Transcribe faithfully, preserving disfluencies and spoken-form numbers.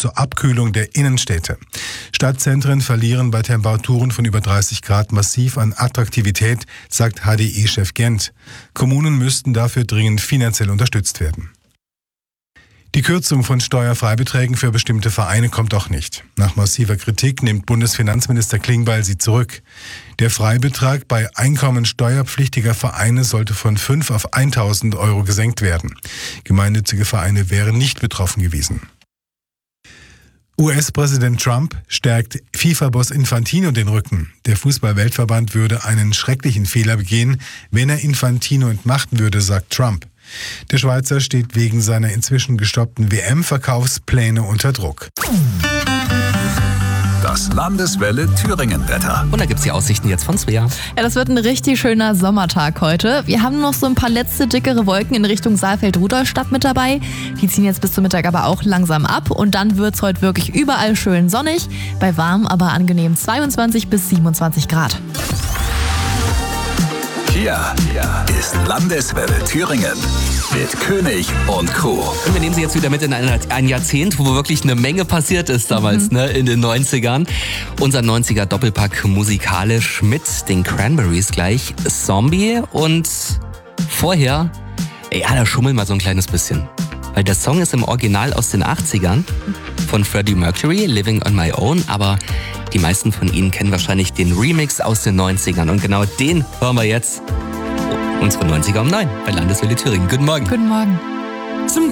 zur Abkühlung der Innenstädte. Stadtzentren verlieren bei Temperaturen von über dreißig Grad massiv an Attraktivität, sagt H D I-Chef Gent. Kommunen müssten dafür dringend finanziell unterstützt werden. Die Kürzung von Steuerfreibeträgen für bestimmte Vereine kommt auch nicht. Nach massiver Kritik nimmt Bundesfinanzminister Klingbeil sie zurück. Der Freibetrag bei einkommensteuerpflichtiger Vereine sollte von fünf auf tausend Euro gesenkt werden. Gemeinnützige Vereine wären nicht betroffen gewesen. U S-Präsident Trump stärkt FIFA-Boss Infantino den Rücken. Der Fußball-Weltverband würde einen schrecklichen Fehler begehen, wenn er Infantino entmachten würde, sagt Trump. Der Schweizer steht wegen seiner inzwischen gestoppten W M-Verkaufspläne unter Druck. Das Landeswelle Thüringen-Wetter. Und da gibt's die Aussichten jetzt von Svea. Ja, das wird ein richtig schöner Sommertag heute. Wir haben noch so ein paar letzte dickere Wolken in Richtung Saalfeld-Rudolstadt mit dabei. Die ziehen jetzt bis zum Mittag aber auch langsam ab. Und dann wird's heute wirklich überall schön sonnig. Bei warm, aber angenehm zweiundzwanzig bis siebenundzwanzig Grad. Hier ist Landeswelle Thüringen mit König und Co. Und wir nehmen Sie jetzt wieder mit in ein, ein Jahrzehnt, wo wirklich eine Menge passiert ist damals, mhm. ne, in den neunzigern. Unser neunziger-Doppelpack musikalisch mit den Cranberries gleich, Zombie und vorher, ja, da schummeln wir so ein kleines bisschen. Weil der Song ist im Original aus den achtzigern von Freddie Mercury, Living on My Own, aber die meisten von Ihnen kennen wahrscheinlich den Remix aus den neunzigern und genau den hören wir jetzt. Unsere neunziger um neun bei Landeswelle Thüringen. Guten Morgen. Guten Morgen.